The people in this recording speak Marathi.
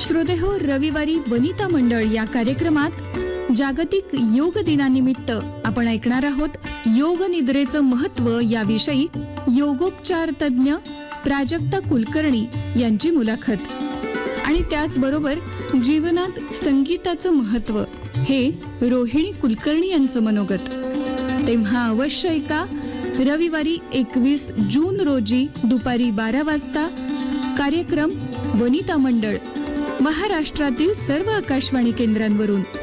श्रोतेहो, रविवारी वनिता मंडळ या कार्यक्रमात जागतिक योग दिनानिमित्त आपण ऐकणार आहोत योग निद्रेचं महत्त्व याविषयी योगोपचार तज्ज्ञ प्राजक्ता कुलकर्णी यांची मुलाखत आणि त्याचबरोबर जीवनात संगीताचं महत्त्व हे रोहिणी कुलकर्णी यांचं मनोगत. तेव्हा अवश्य ऐका रविवारी 21 जून रोजी दुपारी 12 वाजता कार्यक्रम वनिता मंडळ महाराष्ट्रातील सर्व आकाशवाणी केंद्रांवरून.